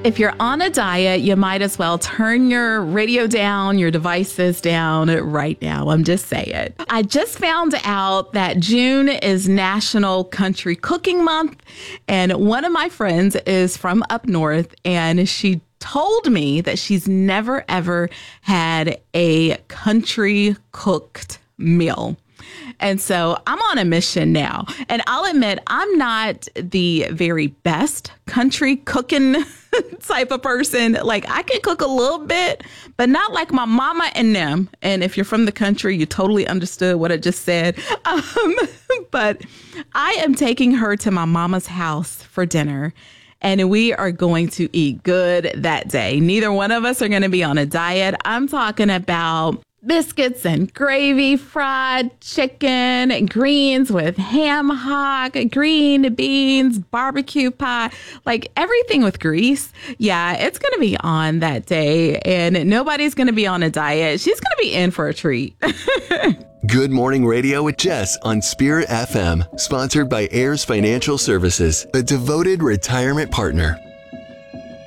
If you're on a diet, you might as well turn your radio down, your devices down right now. I'm just saying. I just found out that June is National Country Cooking Month, and one of my friends is from up north, and she told me that she's never, ever had a country cooked meal. And so I'm on a mission now. And I'll admit, I'm not the very best country cooking type of person. Like, I can cook a little bit, but not like my mama and them. And if you're from the country, you totally understood what I just said. But I am taking her to my mama's house for dinner. And we are going to eat good that day. Neither one of us are going to be on a diet. I'm talking about biscuits and gravy, fried chicken, greens with ham hock, green beans, barbecue pie, like everything with grease. Yeah, it's going to be on that day, and nobody's going to be on a diet. She's going to be in for a treat. Good Morning Radio with Jess on Spirit FM, sponsored by Ayers Financial Services, a devoted retirement partner.